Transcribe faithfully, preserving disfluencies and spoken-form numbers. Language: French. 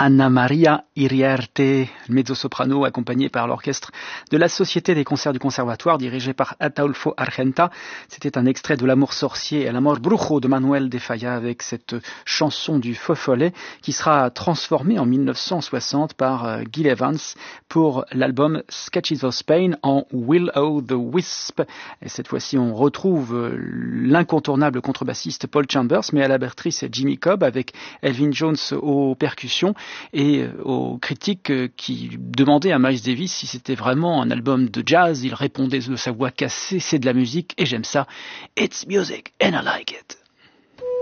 Anna Maria Iriarte, mezzo-soprano accompagné par l'orchestre de la Société des concerts du Conservatoire dirigé par Ataulfo Argenta. C'était un extrait de L'Amour sorcier et L'Amor brujo de Manuel de Falla avec cette chanson du faux follet qui sera transformée en mille neuf cent soixante par Gil Evans pour l'album Sketches of Spain en Will-O the Wisp. Et cette fois-ci, on retrouve l'incontournable contrebassiste Paul Chambers, mais à la batterie, Jimmy Cobb avec Elvin Jones aux percussions et aux critiques qui demandaient à Miles Davis si c'était vraiment un album de jazz. Il répondait de sa voix cassée, c'est de la musique et j'aime ça. It's music and I like it.